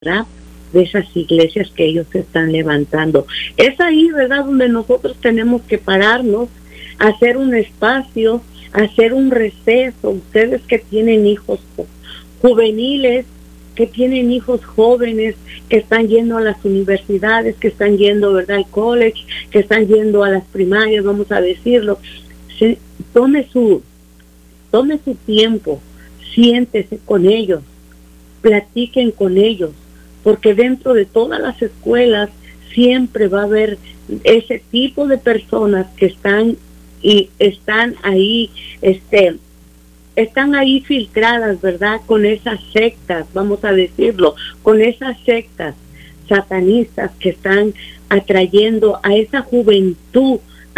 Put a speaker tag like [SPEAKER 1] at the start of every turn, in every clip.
[SPEAKER 1] ¿verdad? De esas iglesias que ellos están levantando. Es ahí, ¿verdad?, donde nosotros tenemos que pararnos, hacer un espacio, hacer un receso. Ustedes que tienen hijos juveniles, que tienen hijos jóvenes, que están yendo a las universidades, que están yendo, ¿verdad?, al college, que están yendo a las primarias, vamos a decirlo. Tome su tiempo, siéntese con ellos, platiquen con ellos, porque dentro de todas las escuelas siempre va a haber ese tipo de personas que están ahí, están ahí filtradas, ¿verdad?, con esas sectas, vamos a decirlo, con esas sectas satanistas que están atrayendo a esa juventud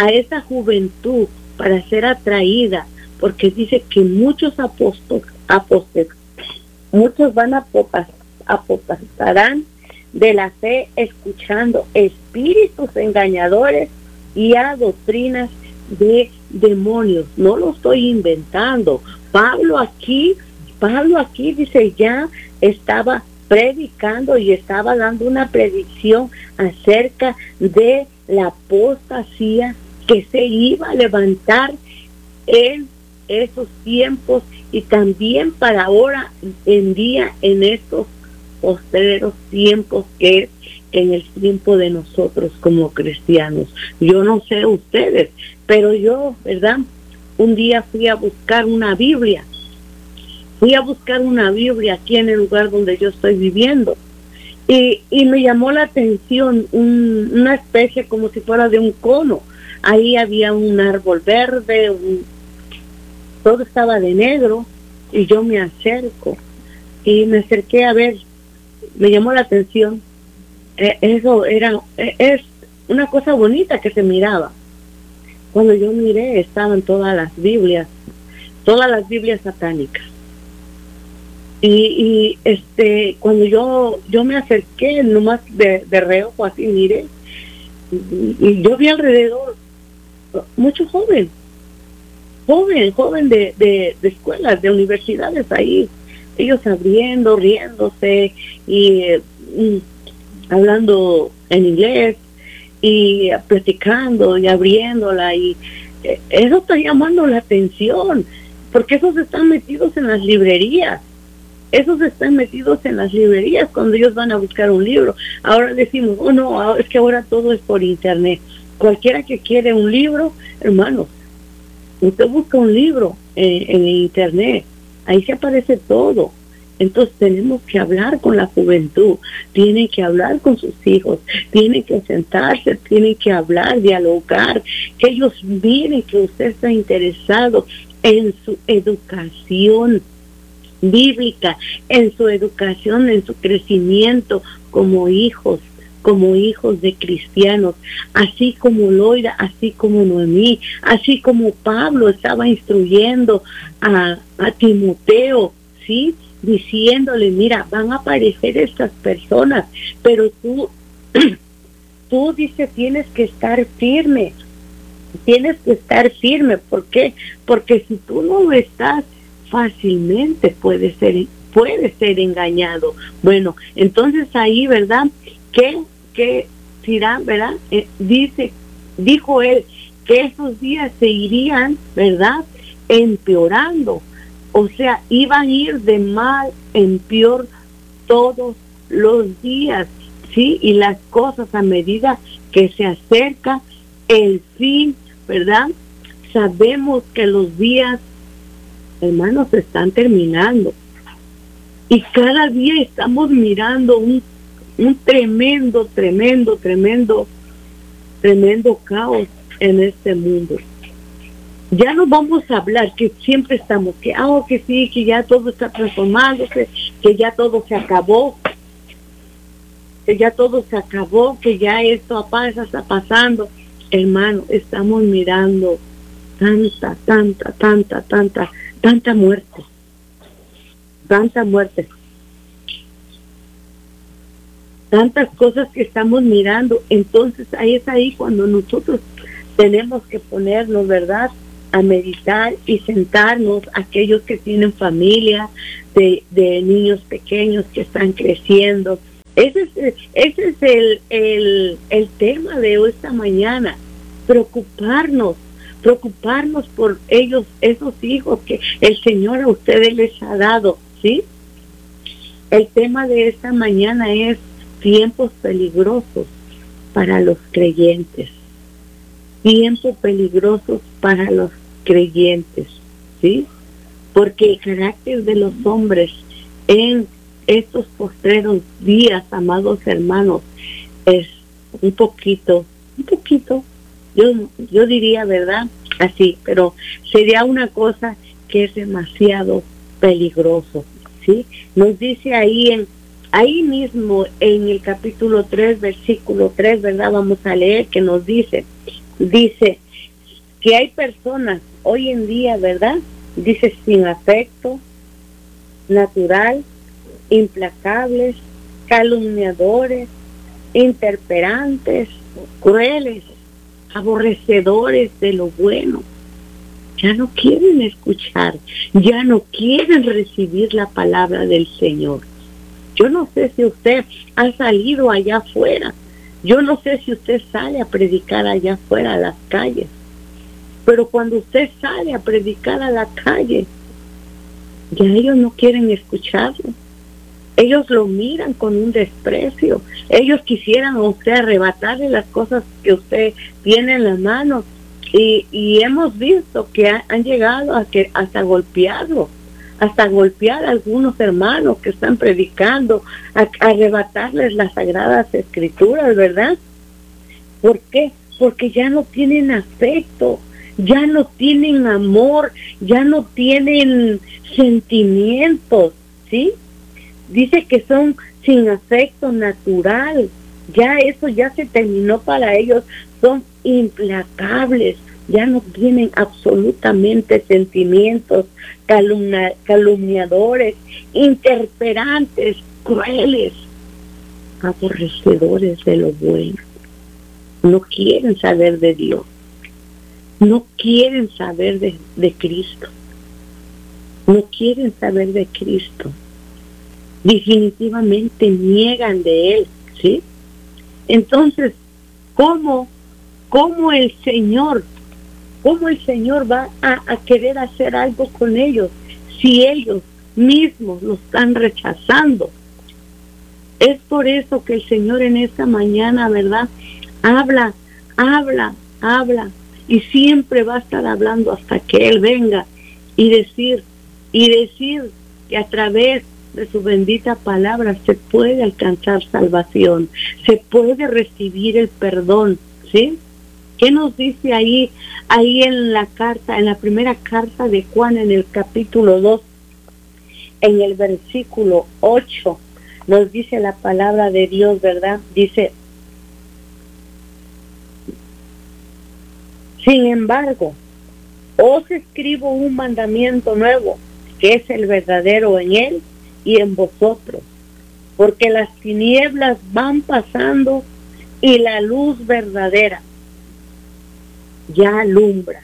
[SPEAKER 1] para ser atraída, porque dice que muchos muchos van a apostarán de la fe, escuchando espíritus engañadores y a doctrinas de demonios. No lo estoy inventando. Pablo aquí dice, ya estaba predicando y estaba dando una predicción acerca de la apostasía que se iba a levantar en esos tiempos, y también para ahora en día, en estos postreros tiempos, que es en el tiempo de nosotros como cristianos. Yo no sé ustedes, pero yo, ¿verdad?, un día fui a buscar una Biblia aquí en el lugar donde yo estoy viviendo, y me llamó la atención una especie como si fuera de un cono. Ahí había un árbol verde, todo estaba de negro, y yo me acerqué a ver, me llamó la atención. Eso es una cosa bonita que se miraba. Cuando yo miré, estaban todas las Biblias satánicas. Y cuando yo me acerqué, nomás de reojo así miré, y yo vi alrededor mucho joven de escuelas, de universidades ahí, ellos abriendo, riéndose y hablando en inglés y platicando y abriéndola, y eso está llamando la atención, porque esos están metidos en las librerías. Cuando ellos van a buscar un libro. Ahora decimos, oh no, es que ahora todo es por internet. Cualquiera que quiere un libro, hermanos, usted busca un libro en internet, ahí se aparece todo. Entonces tenemos que hablar con la juventud, tienen que hablar con sus hijos, tienen que sentarse, tienen que hablar, dialogar, que ellos miren que usted está interesado en su educación bíblica, en su educación, en su crecimiento como hijos de cristianos, así como Loida, así como Noemí, así como Pablo estaba instruyendo a Timoteo, ¿sí?, diciéndole, mira, van a aparecer estas personas, pero tú dices, tienes que estar firme. ¿Por qué? Porque si tú no lo estás, fácilmente puede ser engañado. Bueno, entonces ahí, ¿verdad?, que dirán, ¿verdad? Dijo él que esos días se irían, ¿verdad?, empeorando. O sea, iban a ir de mal en peor todos los días, ¿sí? Y las cosas, a medida que se acerca el fin, ¿verdad?, sabemos que los días, hermanos, se están terminando. Y cada día estamos mirando un tremendo caos en este mundo. Ya no vamos a hablar que siempre estamos, que sí, que ya todo está transformándose, que ya todo se acabó, que ya esto está pasando. Hermano, estamos mirando tanta muerte, tantas cosas que estamos mirando. Entonces ahí es cuando nosotros tenemos que ponernos, ¿verdad?, a meditar y sentarnos, aquellos que tienen familia, de niños pequeños que están creciendo, Ese es el tema de esta mañana. Preocuparnos por ellos, esos hijos que el Señor a ustedes les ha dado, ¿sí? El tema de esta mañana es tiempos peligrosos para los creyentes. Tiempos peligrosos para los creyentes, ¿sí? Porque el carácter de los hombres en estos postreros días, amados hermanos, es un poquito, yo diría, ¿verdad? Así, pero sería una cosa que es demasiado peligroso, ¿sí? Nos dice ahí mismo en el capítulo 3, versículo 3, ¿verdad? Vamos a leer que nos dice que hay personas hoy en día, ¿verdad? Dice sin afecto natural, implacables, calumniadores, interperantes, crueles, aborrecedores de lo bueno. Ya no quieren escuchar, ya no quieren recibir la palabra del Señor. Yo no sé si usted ha salido allá afuera, yo no sé si usted sale a predicar allá afuera a las calles, pero cuando usted sale a predicar a la calle, ya ellos no quieren escucharlo. Ellos lo miran con un desprecio. Ellos quisieran a usted arrebatarle las cosas que usted tiene en la mano. Y hemos visto que han llegado hasta golpearlo, hasta golpear a algunos hermanos que están predicando, a arrebatarles las sagradas escrituras, ¿verdad? ¿Por qué? Porque ya no tienen afecto, ya no tienen amor, ya no tienen sentimientos, ¿sí? Dice que son sin afecto natural, ya eso ya se terminó para ellos, son implacables, ya no tienen absolutamente sentimientos, calumniadores, interperantes, crueles, aborrecedores de lo bueno. No quieren saber de Dios, no quieren saber de Cristo, no quieren saber de Cristo. Definitivamente niegan de Él, ¿sí? Entonces, ¿cómo el Señor va a querer hacer algo con ellos si ellos mismos lo están rechazando? Es por eso que el Señor en esta mañana, ¿verdad? Habla, y siempre va a estar hablando hasta que Él venga y decir que a través de su bendita palabra se puede alcanzar salvación, se puede recibir el perdón, ¿sí? ¿Qué nos dice ahí en la carta, en la primera carta de Juan, en el capítulo 2, en el versículo 8, nos dice la palabra de Dios, ¿verdad? Dice, sin embargo, os escribo un mandamiento nuevo, que es el verdadero en Él y en vosotros, porque las tinieblas van pasando y la luz verdadera ya alumbra.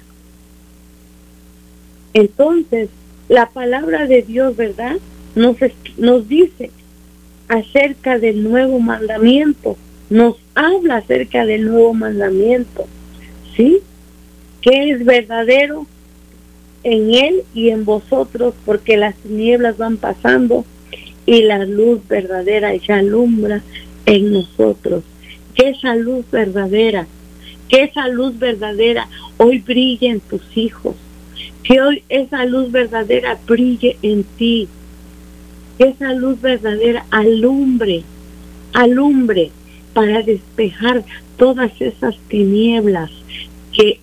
[SPEAKER 1] Entonces, la palabra de Dios, ¿verdad? Nos dice acerca del nuevo mandamiento, nos habla acerca del nuevo mandamiento, ¿sí? Que es verdadero en Él y en vosotros, porque las tinieblas van pasando y la luz verdadera ya alumbra en nosotros. Que esa luz verdadera hoy brille en tus hijos, que hoy esa luz verdadera brille en ti, que esa luz verdadera alumbre para despejar todas esas tinieblas que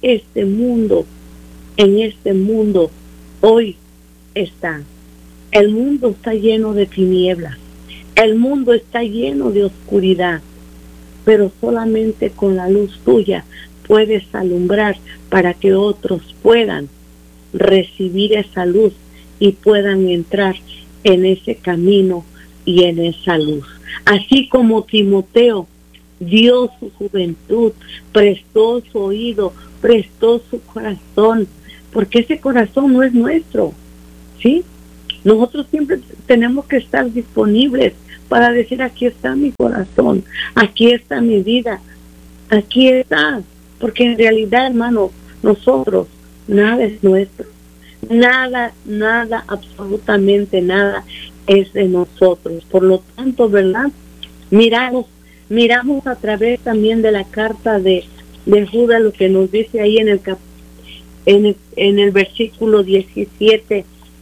[SPEAKER 1] en este mundo hoy está. El mundo está lleno de tinieblas, el mundo está lleno de oscuridad, pero solamente con la luz tuya puedes alumbrar para que otros puedan recibir esa luz y puedan entrar en ese camino y en esa luz. Así como Timoteo dio su juventud, prestó su oído, prestó su corazón, porque ese corazón no es nuestro, ¿sí? Nosotros siempre tenemos que estar disponibles para decir, aquí está mi corazón, aquí está mi vida, aquí está, porque en realidad, hermano, nosotros, nada es nuestro, nada, absolutamente nada es de nosotros. Por lo tanto, ¿verdad? Miramos a través también de la carta de Judas lo que nos dice ahí en el versículo 17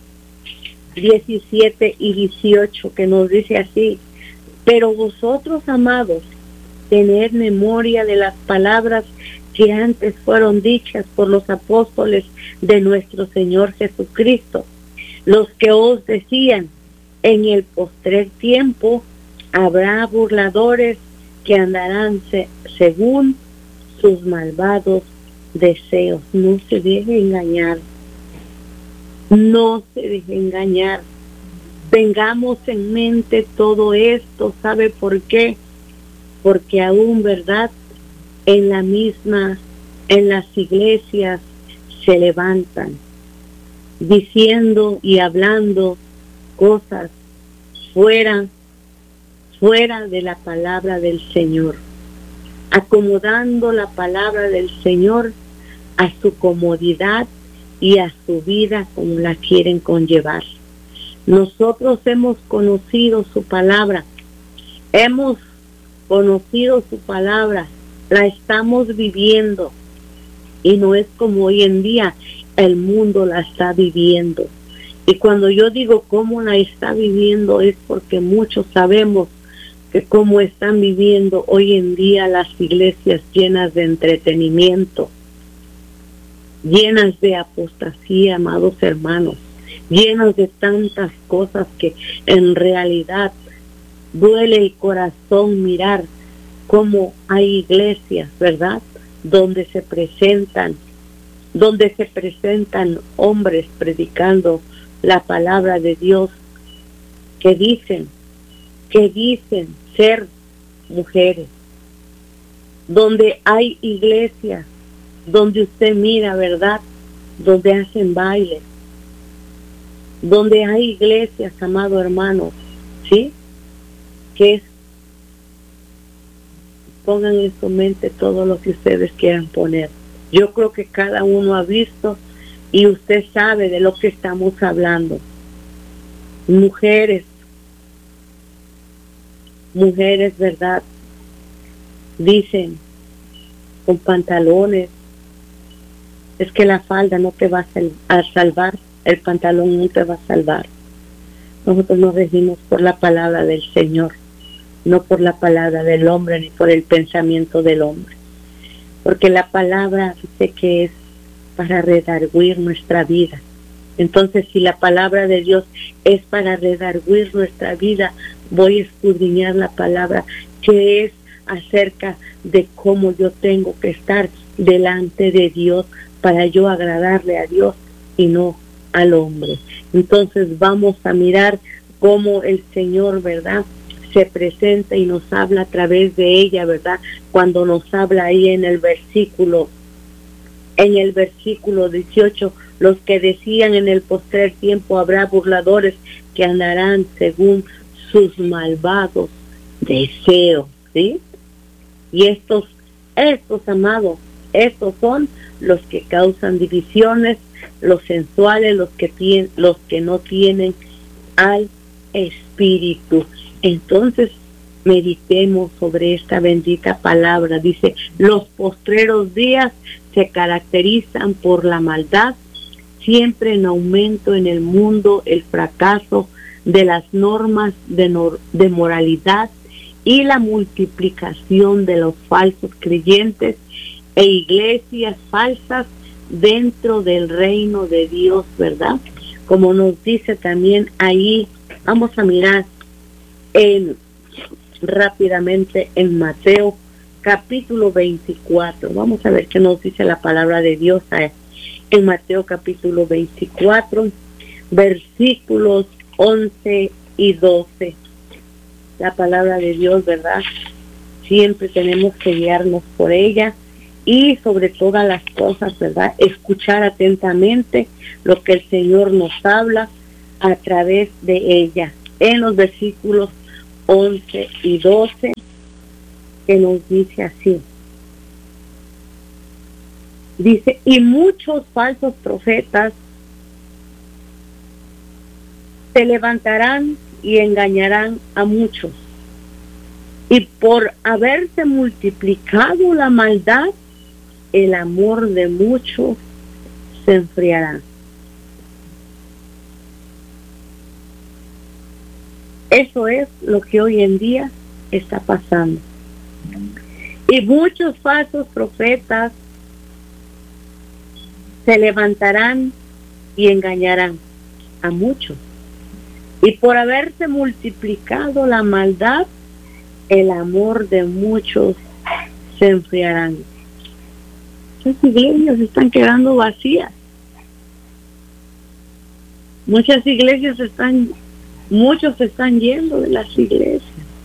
[SPEAKER 1] y 18, que nos dice así: pero vosotros, amados, tened memoria de las palabras que antes fueron dichas por los apóstoles de nuestro Señor Jesucristo, los que os decían: en el postrer tiempo habrá burladores que andarán según sus malvados deseos. No se deje engañar. No se deje engañar. Tengamos en mente todo esto. ¿Sabe por qué? Porque aún, ¿verdad? En las iglesias se levantan diciendo y hablando cosas fuera de la palabra del Señor, acomodando la palabra del Señor a su comodidad y a su vida como la quieren conllevar. Nosotros hemos conocido su palabra, la estamos viviendo, y no es como hoy en día el mundo la está viviendo. Y cuando yo digo cómo la está viviendo, es porque muchos sabemos que cómo están viviendo hoy en día las iglesias, llenas de entretenimiento, llenas de apostasía, amados hermanos, llenas de tantas cosas que en realidad duele el corazón mirar cómo hay iglesias, ¿verdad?, donde se presentan hombres predicando la palabra de Dios, que dicen ser mujeres, donde hay iglesias donde usted mira, ¿verdad?, donde hacen bailes, donde hay iglesias, amado hermano, ¿sí?, que pongan en su mente todo lo que ustedes quieran poner. Yo creo que cada uno ha visto y usted sabe de lo que estamos hablando. Mujeres, ¿verdad?, dicen con pantalones, es que la falda no te va a salvar, el pantalón no te va a salvar. Nosotros nos regimos por la palabra del Señor, no por la palabra del hombre ni por el pensamiento del hombre, porque la palabra dice que es para redarguir nuestra vida. Entonces, si la palabra de Dios es para redarguir nuestra vida, voy a escudriñar la palabra, que es acerca de cómo yo tengo que estar delante de Dios para yo agradarle a Dios y no al hombre. Entonces vamos a mirar cómo el Señor, ¿verdad?, se presenta y nos habla a través de ella, ¿verdad?, cuando nos habla ahí en el versículo 18, los que decían: en el postrer tiempo habrá burladores que andarán según sus malvados deseos, ¿sí? Y estos amados, estos son los que causan divisiones, los sensuales, los que no tienen al Espíritu. Entonces, meditemos sobre esta bendita palabra. Dice: los postreros días se caracterizan por la maldad, siempre en aumento en el mundo, el fracaso de las normas de moralidad y la multiplicación de los falsos creyentes e iglesias falsas dentro del reino de Dios, ¿verdad? Como nos dice también ahí, vamos a mirar rápidamente en Mateo capítulo 24. Vamos a ver qué nos dice la palabra de Dios en Mateo capítulo 24, versículos 11 y 12. La palabra de Dios, ¿verdad?, siempre tenemos que guiarnos por ella y sobre todas las cosas, ¿verdad?, escuchar atentamente lo que el Señor nos habla a través de ella. En los versículos 11 y 12, que nos dice así. Dice, y muchos falsos profetas se levantarán y engañarán a muchos. Y por haberse multiplicado la maldad, el amor de muchos se enfriará. Eso es lo que hoy en día está pasando. Y muchos falsos profetas se levantarán y engañarán a muchos. Y por haberse multiplicado la maldad, el amor de muchos se enfriarán. Las iglesias están quedando vacías. Muchos están yendo de las iglesias.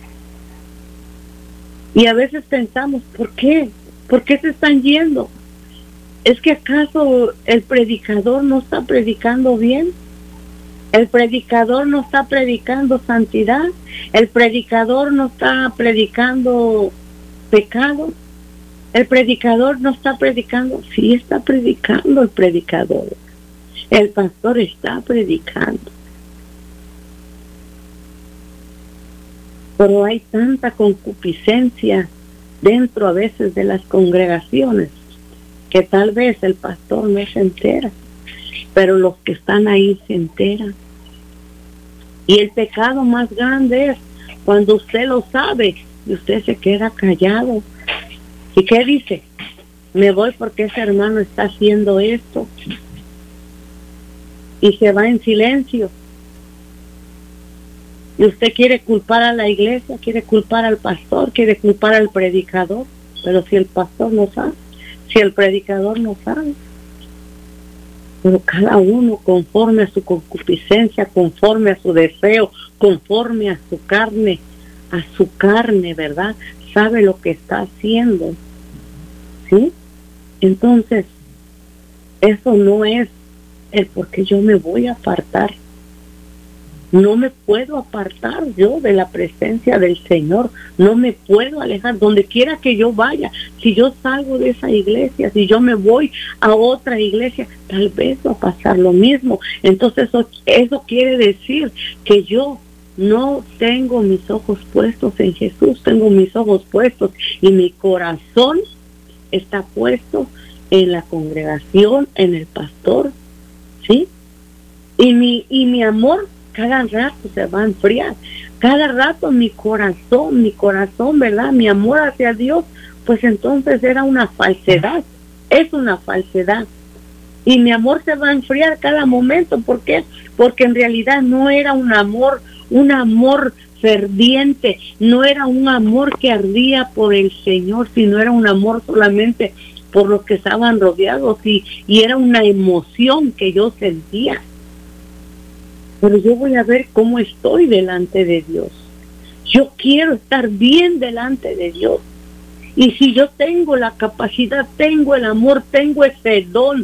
[SPEAKER 1] Y a veces pensamos, ¿por qué? ¿Por qué se están yendo? ¿Es que acaso el predicador no está predicando bien? ¿El predicador no está predicando santidad? ¿El predicador no está predicando pecado? ¿El predicador no está predicando? Sí, está predicando el predicador. El pastor está predicando. Pero hay tanta concupiscencia dentro a veces de las congregaciones que tal vez el pastor no se entera, pero los que están ahí se enteran. Y el pecado más grande es cuando usted lo sabe y usted se queda callado. ¿Y qué dice? Me voy porque ese hermano está haciendo esto. Y se va en silencio. Y usted quiere culpar a la iglesia, quiere culpar al pastor, quiere culpar al predicador. Pero si el pastor no sabe, si el predicador no sabe. Pero cada uno conforme a su concupiscencia, conforme a su deseo, conforme a su carne, ¿verdad? Sabe lo que está haciendo. ¿Sí? Entonces, eso no es el porque yo me voy a apartar. No me puedo apartar yo de la presencia del Señor. No me puedo alejar donde quiera que yo vaya. Si yo salgo de esa iglesia, si yo me voy a otra iglesia, tal vez va a pasar lo mismo. Entonces eso quiere decir que yo no tengo mis ojos puestos en Jesús, tengo mis ojos puestos y mi corazón está puesto en la congregación, en el pastor, ¿sí? Y mi amor cada rato se va a enfriar. Cada rato mi corazón, ¿verdad? Mi amor hacia Dios, pues entonces era una falsedad. Es una falsedad. Y mi amor se va a enfriar cada momento. ¿Por qué? Porque en realidad no era un amor ferviente, no era un amor que ardía por el Señor, sino era un amor solamente por los que estaban rodeados y era una emoción que yo sentía. Pero yo voy a ver cómo estoy delante de Dios. Yo quiero estar bien delante de Dios. Y si yo tengo la capacidad, tengo el amor, tengo ese don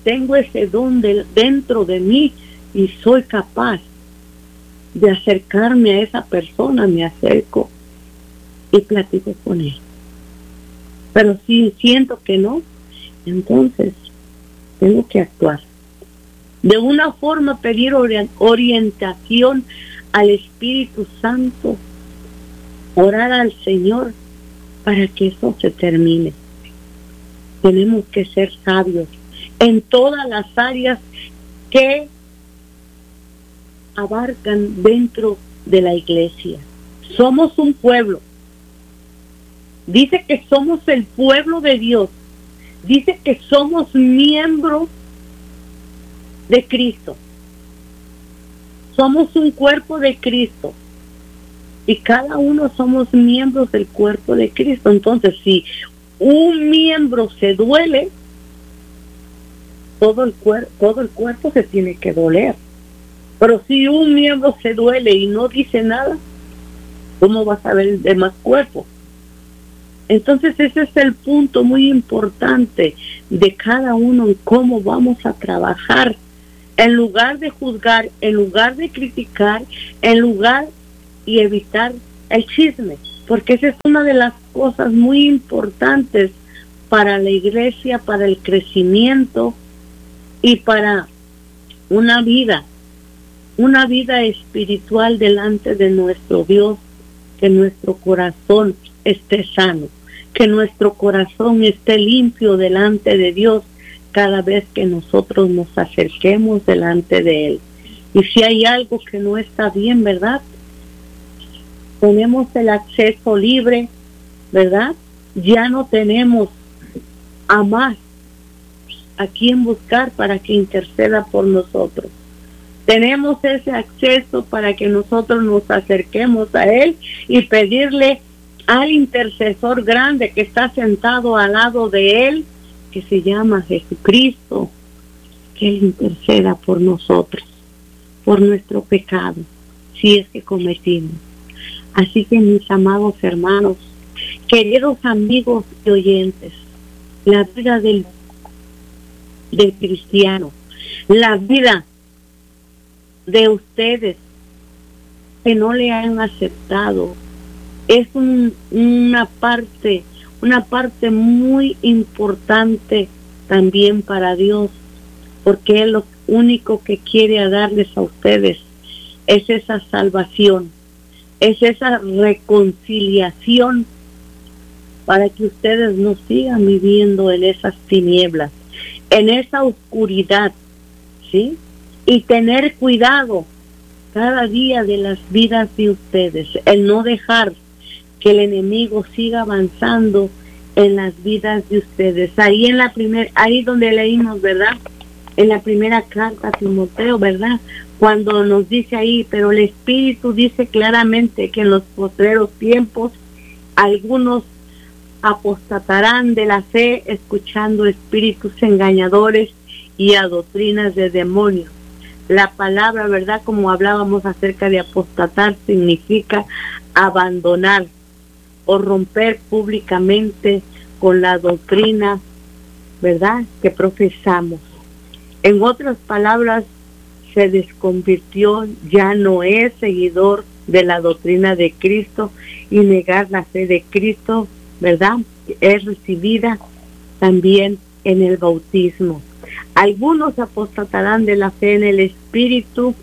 [SPEAKER 1] dentro de mí y soy capaz de acercarme a esa persona, me acerco y platico con él. Pero si siento que no, entonces tengo que actuar. De una forma pedir orientación al Espíritu Santo, orar al Señor para que eso se termine. Tenemos que ser sabios en todas las áreas que abarcan dentro de la iglesia. Somos un pueblo. Dice que somos el pueblo de Dios. Dice que somos miembros de Cristo. Somos un cuerpo de Cristo. Y cada uno somos miembros del cuerpo de Cristo. Entonces, si un miembro se duele, todo el cuerpo se tiene que doler. Pero si un miembro se duele y no dice nada, ¿cómo va a saber el demás cuerpo? Entonces ese es el punto muy importante de cada uno en cómo vamos a trabajar. En lugar de juzgar, en lugar de criticar, en lugar y evitar el chisme, porque esa es una de las cosas muy importantes para la iglesia, para el crecimiento y para una vida espiritual delante de nuestro Dios, que nuestro corazón esté sano, que nuestro corazón esté limpio delante de Dios cada vez que nosotros nos acerquemos delante de Él. Y si hay algo que no está bien, ¿verdad? Tenemos el acceso libre, ¿verdad? Ya no tenemos a más a quien buscar para que interceda por nosotros. Tenemos ese acceso para que nosotros nos acerquemos a Él y pedirle al intercesor grande que está sentado al lado de Él, que se llama Jesucristo, que Él interceda por nosotros, por nuestro pecado, si es que cometimos. Así que, mis amados hermanos, queridos amigos y oyentes, la vida del cristiano, la vida de ustedes que no le han aceptado, es una parte muy importante también para Dios, porque Él lo único que quiere darles a ustedes es esa salvación, es esa reconciliación, para que ustedes no sigan viviendo en esas tinieblas, en esa oscuridad, ¿sí? Y tener cuidado cada día de las vidas de ustedes, el no dejar que el enemigo siga avanzando en las vidas de ustedes. Ahí donde leímos, ¿verdad? En la primera carta a Timoteo, ¿verdad? Cuando nos dice ahí, pero el Espíritu dice claramente que en los postreros tiempos algunos apostatarán de la fe, escuchando espíritus engañadores y a doctrinas de demonios. La palabra, ¿verdad? Como hablábamos acerca de apostatar, significa abandonar o romper públicamente con la doctrina, ¿verdad?, que profesamos. En otras palabras, se desconvirtió, ya no es seguidor de la doctrina de Cristo, y negar la fe de Cristo, ¿verdad?, es recibida también en el bautismo. Algunos apostatarán de la fe en el Espíritu,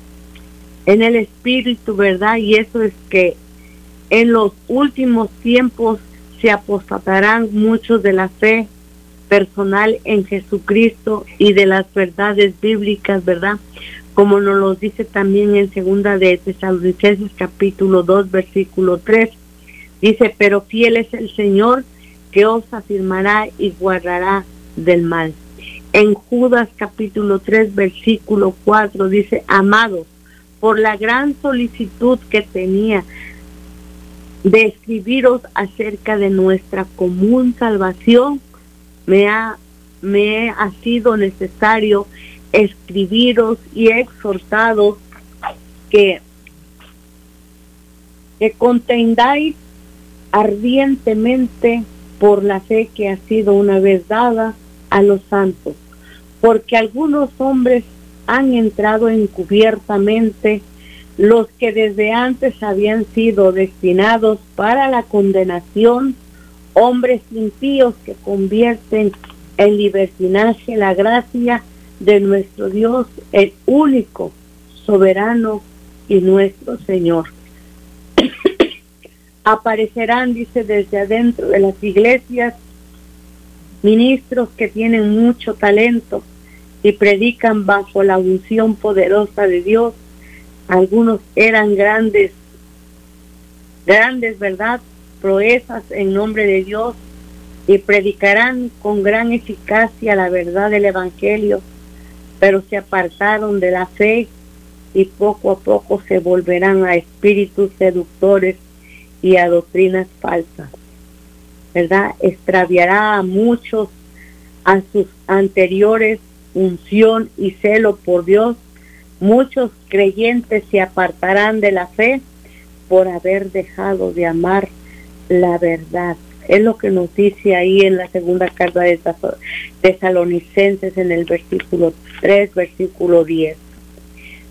[SPEAKER 1] ¿verdad? Y eso es que en los últimos tiempos se apostatarán muchos de la fe personal en Jesucristo y de las verdades bíblicas, ¿verdad? Como nos lo dice también en segunda de Tesalonicenses capítulo 2, versículo 3. Dice, pero fiel es el Señor, que os afirmará y guardará del mal. En Judas capítulo 3, versículo 4 dice, amados, por la gran solicitud que tenía de escribiros acerca de nuestra común salvación, me ha sido necesario escribiros y exhortaros que contendáis ardientemente por la fe que ha sido una vez dada a los santos, porque algunos hombres han entrado encubiertamente, los que desde antes habían sido destinados para la condenación, hombres impíos que convierten en libertinaje la gracia de nuestro Dios, el único, soberano y nuestro Señor. Aparecerán, dice, desde adentro de las iglesias, ministros que tienen mucho talento y predican bajo la unción poderosa de Dios. Algunos eran grandes, ¿verdad?, proezas en nombre de Dios, y predicarán con gran eficacia la verdad del Evangelio, pero se apartaron de la fe y poco a poco se volverán a espíritus seductores y a doctrinas falsas, ¿verdad? Extraviará a muchos a sus anteriores unción y celo por Dios. Muchos creyentes se apartarán de la fe por haber dejado de amar la verdad. Es lo que nos dice ahí en la segunda carta de Tesalonicenses, en el versículo 3, versículo 10.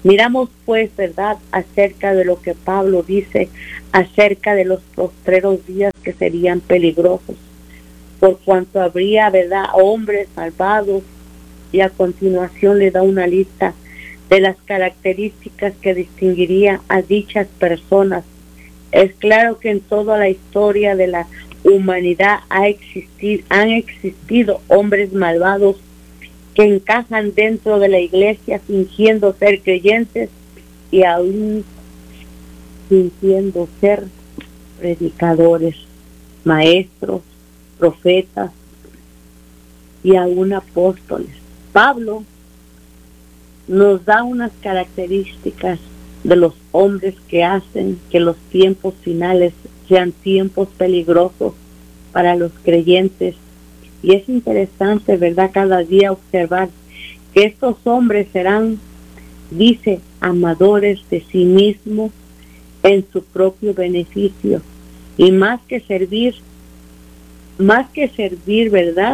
[SPEAKER 1] Miramos pues, ¿verdad?, acerca de lo que Pablo dice acerca de los postreros días que serían peligrosos, por cuanto habría, ¿verdad?, hombres malvados, y a continuación le da una lista de las características que distinguiría a dichas personas. Es claro que en toda la historia de la humanidad han existido hombres malvados que encajan dentro de la iglesia fingiendo ser creyentes y aún fingiendo ser predicadores, maestros, profetas y aún apóstoles. Pablo nos da unas características de los hombres que hacen que los tiempos finales sean tiempos peligrosos para los creyentes. Y es interesante, ¿verdad?, cada día observar que estos hombres serán, dice, amadores de sí mismos en su propio beneficio. Y más que servir, ¿verdad?,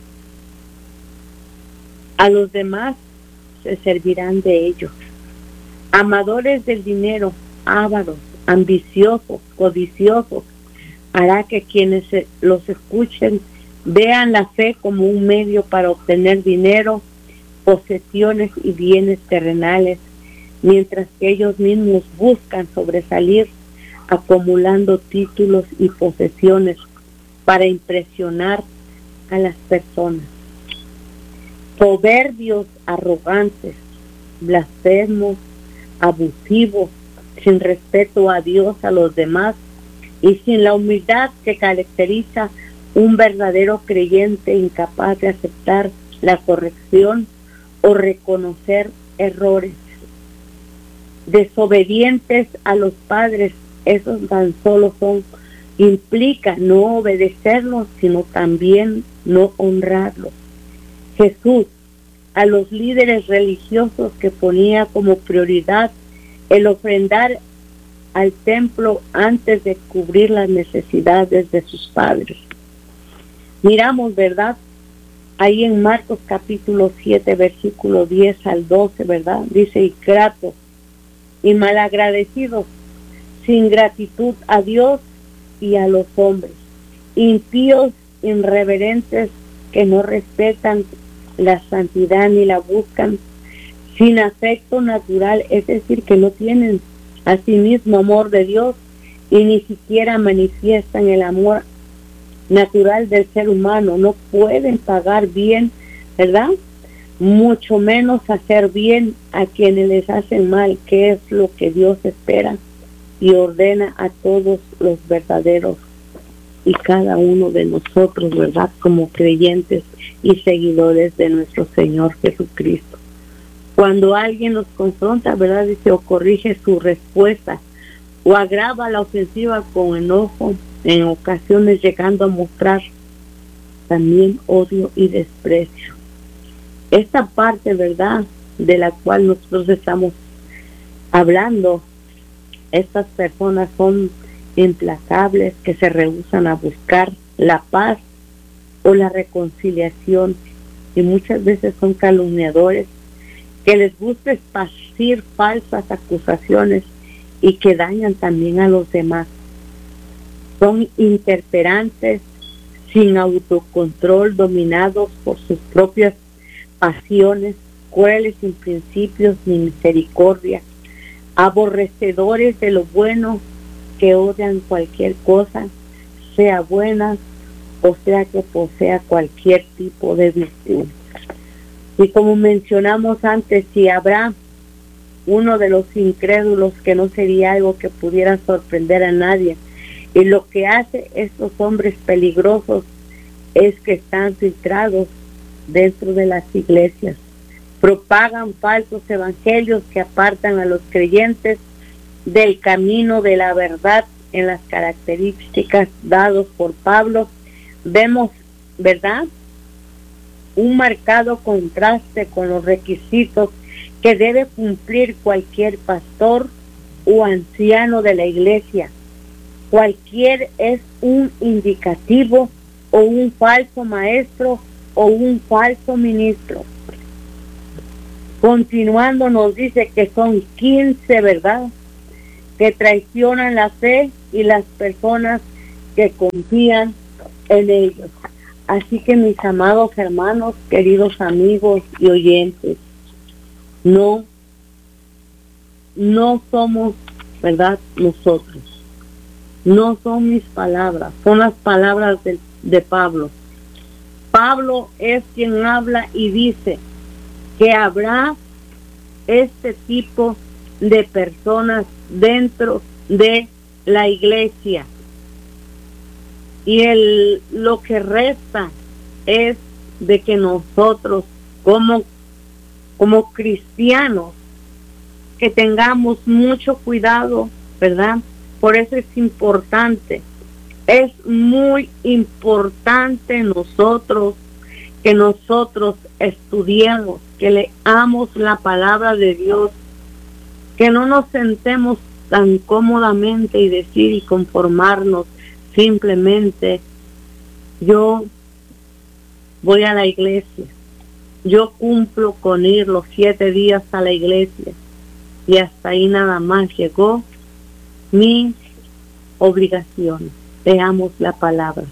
[SPEAKER 1] a los demás, se servirán de ellos. Amadores del dinero, ávaros, ambiciosos, codiciosos, hará que quienes los escuchen vean la fe como un medio para obtener dinero, posesiones y bienes terrenales, mientras que ellos mismos buscan sobresalir acumulando títulos y posesiones para impresionar a las personas. Soberbios, arrogantes, blasfemos, abusivos, sin respeto a Dios, a los demás y sin la humildad que caracteriza un verdadero creyente, incapaz de aceptar la corrección o reconocer errores. Desobedientes a los padres, esos tan solo implica no obedecerlos, sino también no honrarlos. Jesús, a los líderes religiosos que ponía como prioridad el ofrendar al templo antes de cubrir las necesidades de sus padres. Miramos, ¿verdad?, ahí en Marcos capítulo 7, versículo 10 al 12, ¿verdad? Dice, ingratos y malagradecidos, sin gratitud a Dios y a los hombres, impíos, irreverentes, que no respetan la santidad ni la buscan, sin afecto natural, es decir, que no tienen a sí mismo amor de Dios y ni siquiera manifiestan el amor natural del ser humano. No pueden pagar bien, ¿verdad?, mucho menos hacer bien a quienes les hacen mal, que es lo que Dios espera y ordena a todos los verdaderos y cada uno de nosotros, ¿verdad?, como creyentes y seguidores de nuestro Señor Jesucristo. Cuando alguien nos confronta, ¿verdad?, dice, o corrige su respuesta o agrava la ofensiva con enojo, en ocasiones llegando a mostrar también odio y desprecio. Esta parte, ¿verdad?, de la cual nosotros estamos hablando, estas personas son implacables, que se rehúsan a buscar la paz o la reconciliación, y muchas veces son calumniadores, que les gusta esparcir falsas acusaciones y que dañan también a los demás. Son intemperantes, sin autocontrol, dominados por sus propias pasiones, crueles, sin principios ni misericordia, aborrecedores de lo bueno, que odian cualquier cosa, sea buena o sea que posea cualquier tipo de virtud. Y como mencionamos antes, si habrá uno de los incrédulos, que no sería algo que pudiera sorprender a nadie, y lo que hace estos hombres peligrosos es que están filtrados dentro de las iglesias, propagan falsos evangelios que apartan a los creyentes del camino de la verdad. En las características dadas por Pablo vemos, ¿verdad?, un marcado contraste con los requisitos que debe cumplir cualquier pastor o anciano de la iglesia. Cualquier es un indicativo o un falso maestro o un falso ministro. Continuando nos dice que son 15, ¿verdad?, que traicionan la fe y las personas que confían en ellos. Así que mis amados hermanos, queridos amigos y oyentes, no somos, ¿verdad?, nosotros. No son mis palabras, son las palabras de Pablo. Pablo es quien habla y dice que habrá este tipo de personas dentro de la iglesia. Y lo que resta es de que nosotros como cristianos que tengamos mucho cuidado, ¿verdad? Por eso es muy importante que nosotros estudiemos, que leamos la palabra de Dios, que no nos sentemos tan cómodamente y decir y conformarnos simplemente: yo voy a la iglesia, yo cumplo con ir los 7 días a la iglesia y hasta ahí nada más llegó mi obligación. Leamos la palabra,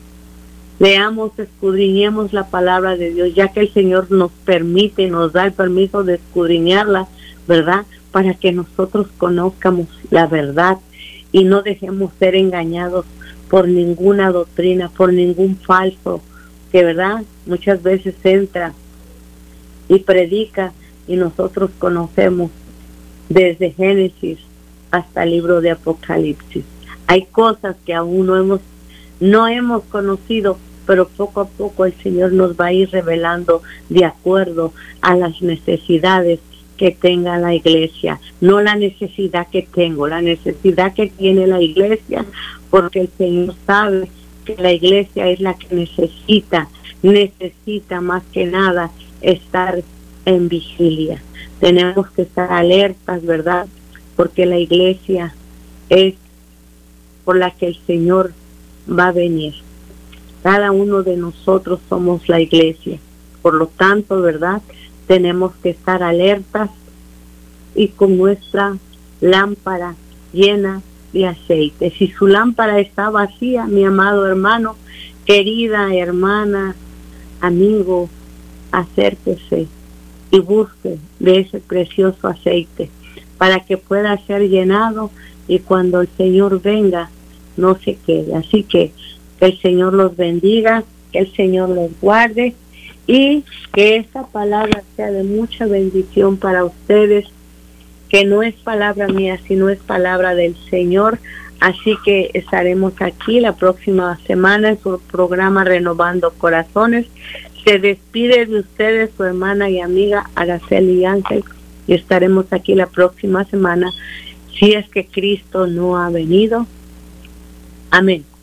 [SPEAKER 1] escudriñemos la palabra de Dios, ya que el Señor nos permite, nos da el permiso de escudriñarla, ¿verdad?, para que nosotros conozcamos la verdad y no dejemos ser engañados por ninguna doctrina, por ningún falso que, ¿verdad?, muchas veces entra y predica, y nosotros conocemos desde Génesis hasta el libro de Apocalipsis. Hay cosas que aún no hemos conocido, pero poco a poco el Señor nos va a ir revelando de acuerdo a las necesidades que tenga la iglesia, no la necesidad que tengo, la necesidad que tiene la iglesia, porque el Señor sabe que la iglesia es la que necesita más que nada estar en vigilia. Tenemos que estar alertas, ¿verdad?, porque la iglesia es por la que el Señor va a venir. Cada uno de nosotros somos la iglesia. Por lo tanto, ¿verdad?, tenemos que estar alertas y con nuestra lámpara llena de aceite. Si su lámpara está vacía, mi amado hermano, querida hermana, amigo, acérquese y busque de ese precioso aceite para que pueda ser llenado y cuando el Señor venga no se quede. Así que el Señor los bendiga, que el Señor los guarde y que esta palabra sea de mucha bendición para ustedes, que no es palabra mía, sino es palabra del Señor. Así que estaremos aquí la próxima semana en su programa Renovando Corazones. Se despide de ustedes su hermana y amiga Araceli Ángel y estaremos aquí la próxima semana si es que Cristo no ha venido. Amén.